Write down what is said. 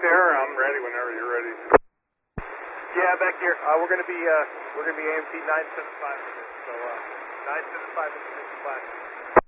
there? I'm ready whenever you're ready. Yeah, back here. We're gonna be AMT 975 here. So 975 is the class.